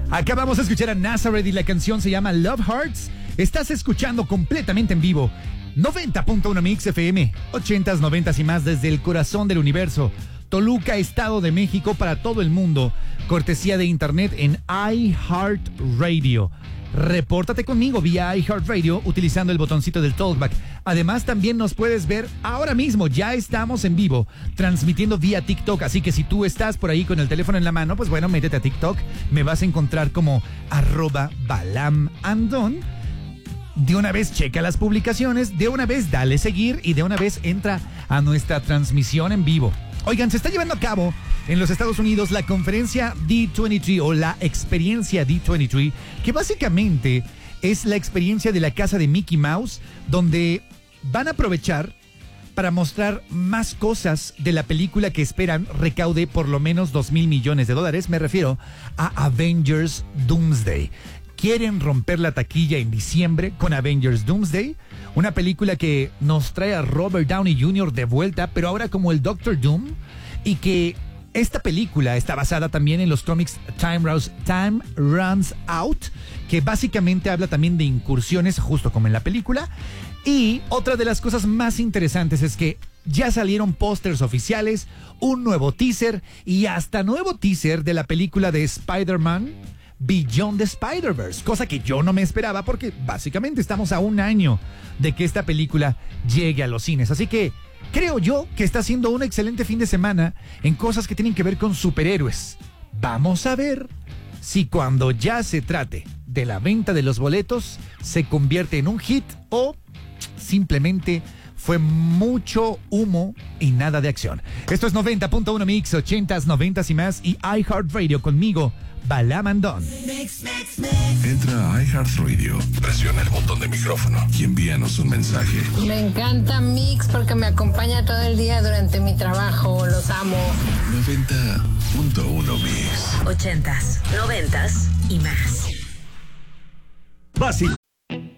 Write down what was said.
Acabamos de escuchar a Nazareth y la canción se llama Love Hearts. Estás escuchando completamente en vivo 90.1 Mix FM, 80s, 90s y más desde el corazón del universo. Toluca, Estado de México, para todo el mundo. Cortesía de internet en iHeartRadio. Repórtate conmigo vía iHeartRadio utilizando el botoncito del Talkback. Además, también nos puedes ver ahora mismo. Ya estamos en vivo, transmitiendo vía TikTok. Así que si tú estás por ahí con el teléfono en la mano, pues bueno, métete a TikTok. Me vas a encontrar como @BalamAndon. De una vez checa las publicaciones, de una vez dale seguir y de una vez entra a nuestra transmisión en vivo. Oigan, se está llevando a cabo en los Estados Unidos la conferencia D23 o la experiencia D23, que básicamente es la experiencia de la casa de Mickey Mouse, donde van a aprovechar para mostrar más cosas de la película que esperan recaude por lo menos $2,000 millones. Me refiero a Avengers Doomsday. Quieren romper la taquilla en diciembre con Avengers Doomsday, una película que nos trae a Robert Downey Jr. de vuelta, pero ahora como el Doctor Doom, y que esta película está basada también en los cómics Time Runs Out, que básicamente habla también de incursiones, justo como en la película. Y otra de las cosas más interesantes es que ya salieron pósters oficiales, un nuevo teaser y hasta nuevo teaser de la película de Spider-Man Beyond the Spider-Verse, cosa que yo no me esperaba porque básicamente estamos a un año de que esta película llegue a los cines. Así que creo yo que está siendo un excelente fin de semana en cosas que tienen que ver con superhéroes. Vamos a ver si cuando ya se trate de la venta de los boletos se convierte en un hit o simplemente fue mucho humo y nada de acción. Esto es 90.1 Mix, 80s, 90s y más y iHeartRadio conmigo, BalamAndon. Entra a iHeartRadio, presiona el botón de micrófono y envíanos un mensaje. Me encanta Mix porque me acompaña todo el día durante mi trabajo. Los amo. 90.1 Mix. 80s, 90s y más. Fácil.